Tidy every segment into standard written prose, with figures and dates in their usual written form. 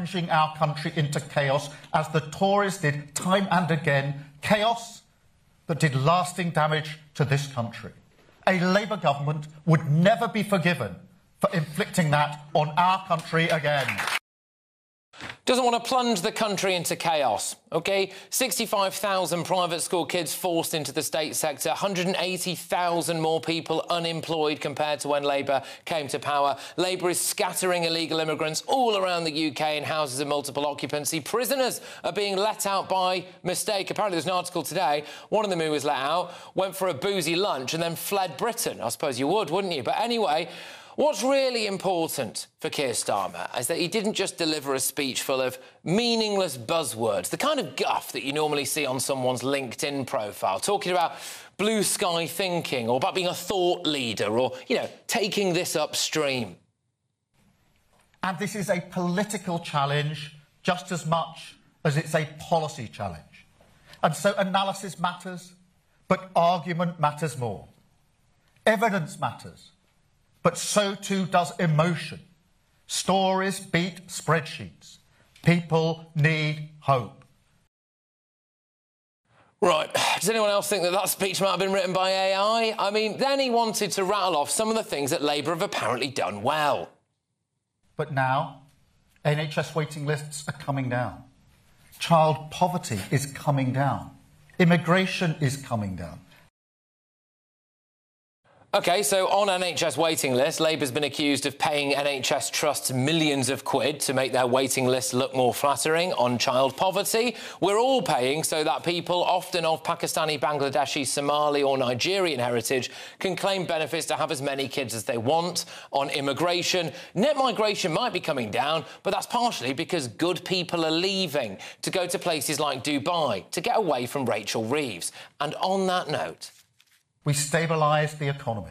plunging our country into chaos, as the Tories did time and again, chaos that did lasting damage to this country. A Labour government would never be forgiven for inflicting that on our country again. Doesn't want to plunge the country into chaos, OK? 65,000 private school kids forced into the state sector, 180,000 more people unemployed compared to when Labour came to power. Labour is scattering illegal immigrants all around the UK in houses of multiple occupancy. Prisoners are being let out by mistake. Apparently there's an article today, one of them who was let out went for a boozy lunch and then fled Britain. I suppose you would, wouldn't you? But anyway, what's really important for Keir Starmer is that he didn't just deliver a speech full of meaningless buzzwords, the kind of guff that you normally see on someone's LinkedIn profile, talking about blue sky thinking or about being a thought leader or, you know, taking this upstream. And this is a political challenge just as much as it's a policy challenge. And so analysis matters, but argument matters more. Evidence matters. But so too does emotion. Stories beat spreadsheets. People need hope. Right. Does anyone else think that that speech might have been written by AI? I mean, then he wanted to rattle off some of the things that Labour have apparently done well. But now, NHS waiting lists are coming down. Child poverty is coming down. Immigration is coming down. OK, so on NHS waiting lists, Labour's been accused of paying NHS trusts millions of quid to make their waiting lists look more flattering. On child poverty, we're all paying so that people, often of Pakistani, Bangladeshi, Somali or Nigerian heritage, can claim benefits to have as many kids as they want. On immigration, net migration might be coming down, but that's partially because good people are leaving to go to places like Dubai to get away from Rachel Reeves. And on that note, we stabilised the economy.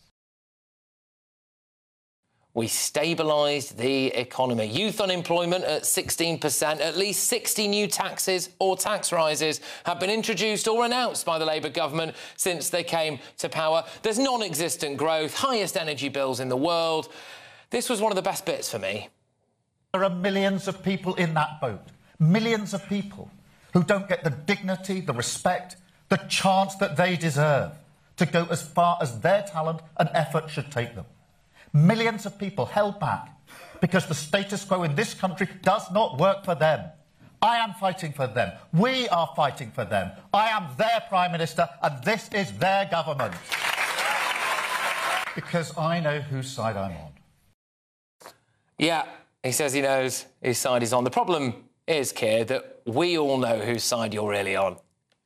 We stabilised the economy. Youth unemployment at 16%. At least 60 new taxes or tax rises have been introduced or announced by the Labour government since they came to power. There's non-existent growth, highest energy bills in the world. This was one of the best bits for me. There are millions of people in that boat. Millions of people who don't get the dignity, the respect, the chance that they deserve to go as far as their talent and effort should take them. Millions of people held back because the status quo in this country does not work for them. I am fighting for them. We are fighting for them. I am their Prime Minister and this is their government. Because I know whose side I'm on. Yeah, he says he knows whose side he's on. The problem is, Keir, that we all know whose side you're really on.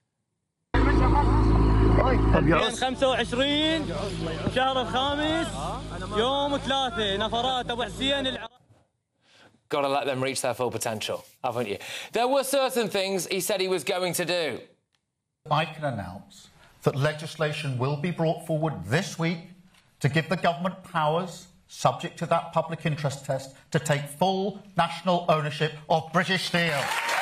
25 شهر الخامس يوم 3 نفرات ابو حسين العراق. Got to let them reach their full potential, haven't you? There were certain things he said he was going to do. I can announce that legislation will be brought forward this week to give the government powers, subject to that public interest test, to take full national ownership of British Steel.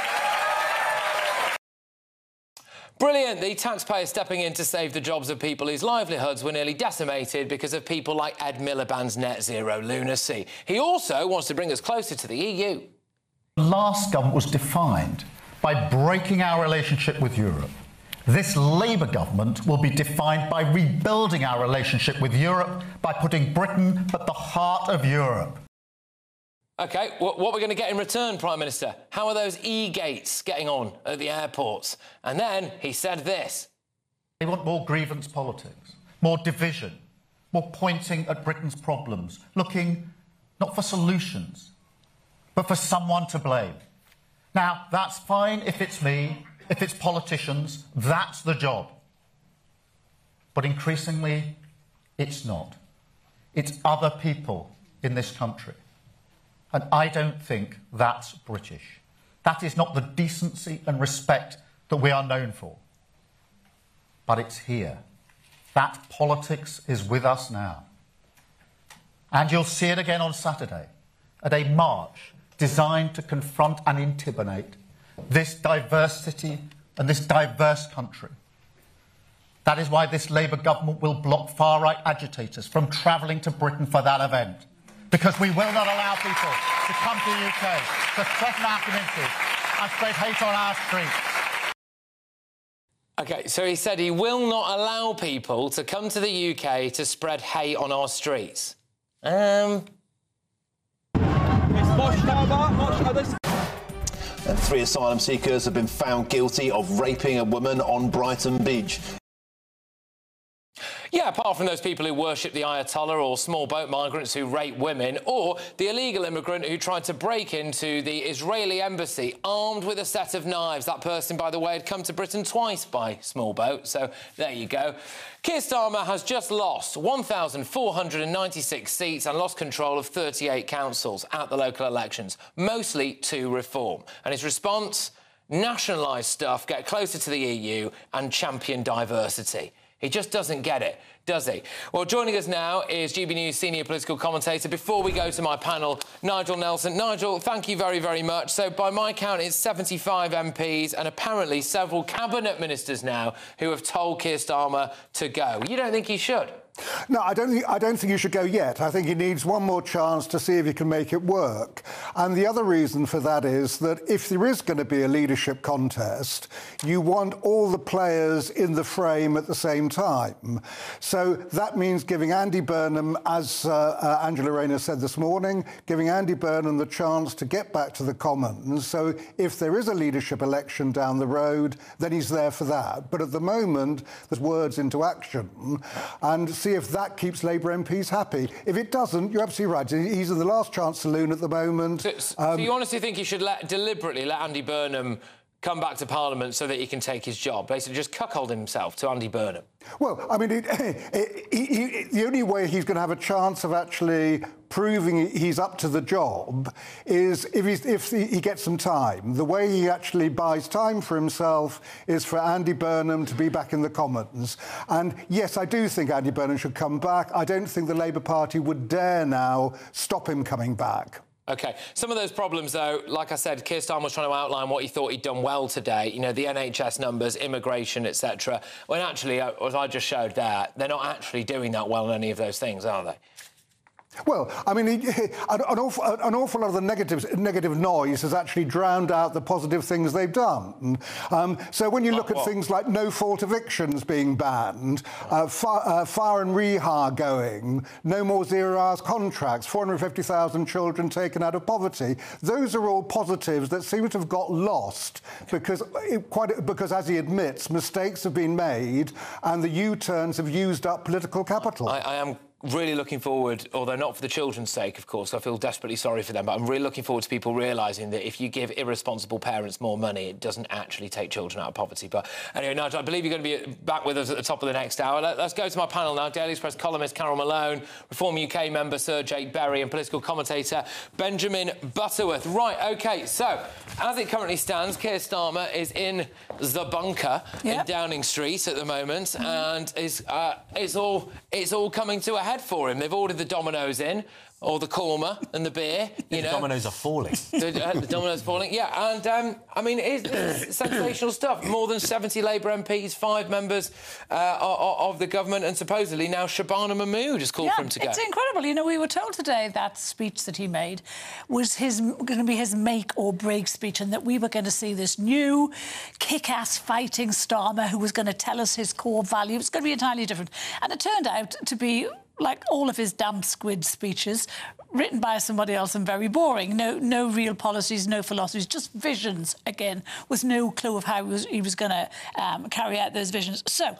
Brilliant. The taxpayer stepping in to save the jobs of people whose livelihoods were nearly decimated because of people like Ed Miliband's net zero lunacy. He also wants to bring us closer to the EU. The last government was defined by breaking our relationship with Europe. This Labour government will be defined by rebuilding our relationship with Europe, by putting Britain at the heart of Europe. OK, what we're going to get in return, Prime Minister? How are those e-gates getting on at the airports? And then he said this. They want more grievance politics, more division, more pointing at Britain's problems, looking not for solutions, but for someone to blame. Now, that's fine if it's me, if it's politicians, that's the job. But increasingly, it's not. It's other people in this country. And I don't think that's British. That is not the decency and respect that we are known for. But it's here. That politics is with us now. And you'll see it again on Saturday at a march designed to confront and intimidate this diversity and this diverse country. That is why this Labour government will block far-right agitators from travelling to Britain for that event. Because we will not allow people to come to the UK to threaten our communities and spread hate on our streets. OK, so he said he will not allow people to come to the UK to spread hate on our streets. And 3 asylum seekers have been found guilty of raping a woman on Brighton Beach. Yeah, apart from those people who worship the Ayatollah or small boat migrants who rape women or the illegal immigrant who tried to break into the Israeli embassy armed with a set of knives. That person, by the way, had come to Britain twice by small boat, so there you go. Keir Starmer has just lost 1,496 seats and lost control of 38 councils at the local elections, mostly to reform. And his response? Nationalise stuff, get closer to the EU and champion diversity. He just doesn't get it, does he? Well, joining us now is GB News senior political commentator. Before we go to my panel, Nigel Nelson. Nigel, thank you very, very much. So, by my count, it's 75 MPs and apparently several cabinet ministers now who have told Keir Starmer to go. You don't think he should? No, I don't think he should go yet. I think he needs one more chance to see if he can make it work. And the other reason for that is that if there is going to be a leadership contest, you want all the players in the frame at the same time. So that means giving Andy Burnham, as Angela Rayner said this morning, giving Andy Burnham the chance to get back to the Commons. So if there is a leadership election down the road, then he's there for that. But at the moment, there's words into action. And see if that keeps Labour MPs happy. If it doesn't, you're absolutely right. He's in the last chance saloon at the moment. So you honestly think he should deliberately let Andy Burnham come back to Parliament so that he can take his job? Basically just cuckold himself to Andy Burnham? Well, I mean, the only way he's going to have a chance of actually proving he's up to the job is if he gets some time. The way he actually buys time for himself is for Andy Burnham to be back in the Commons. And yes, I do think Andy Burnham should come back. I don't think the Labour Party would dare now stop him coming back. OK. Some of those problems, though, like I said, Keir Starmer was trying to outline what he thought he'd done well today, you know, the NHS numbers, immigration, etc. When actually, as I just showed there, they're not actually doing that well in any of those things, are they? Well, I mean, an awful lot of the negative noise has actually drowned out the positive things they've done. So when you look at things like no-fault evictions being banned, fire and rehire going, no more zero-hours contracts, 450,000 children taken out of poverty, those are all positives that seem to have got lost because, as he admits, mistakes have been made and the U-turns have used up political capital. I am really looking forward, although not for the children's sake, of course, I feel desperately sorry for them, but I'm really looking forward to people realising that if you give irresponsible parents more money, it doesn't actually take children out of poverty. But anyway, Nigel, I believe you're going to be back with us at the top of the next hour. Let's go to my panel now. Daily Express columnist Carol Malone, Reform UK member Sir Jake Berry and political commentator Benjamin Butterworth. Right, OK, so as it currently stands, Keir Starmer is in the bunker in Downing Street at the moment, and it's all coming to a head for him. They've ordered the Dominoes in, or the korma and the beer, you know. The dominoes are falling. The dominoes falling, yeah. And, I mean, it's sensational stuff. More than 70 Labour MPs, 5 members of the government, and supposedly now Shabana Mahmood has called for him to go. It's incredible. You know, we were told today that speech that he made was going to be his make-or-break speech, and that we were going to see this new kick-ass fighting Starmer who was going to tell us his core value. It's going to be entirely different. And it turned out to be like all of his damp squid speeches, written by somebody else and very boring. No real policies, no philosophies, just visions, again, with no clue of how he was going to carry out those visions. So,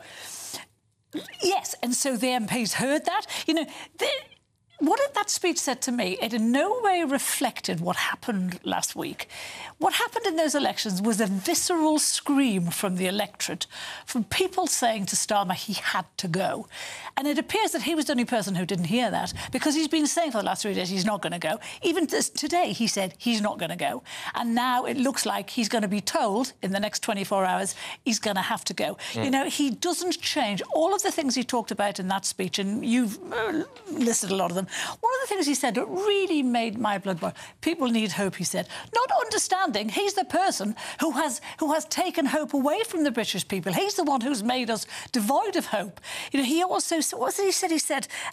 yes, and so the MPs heard that. You know, what that speech said to me, it in no way reflected what happened last week. What happened in those elections was a visceral scream from the electorate, from people saying to Starmer he had to go. And it appears that he was the only person who didn't hear that, because he's been saying for the last 3 days he's not going to go. Even today he said he's not going to go. And now it looks like he's going to be told in the next 24 hours he's going to have to go. You know, he doesn't change. All of the things he talked about in that speech, and you've listed a lot of them, one of the things he said that really made my blood boil. People need hope, he said. Not understanding he's the person who has taken hope away from the British people. He's the one who's made us devoid of hope. You know, he also, what was it he said? He said,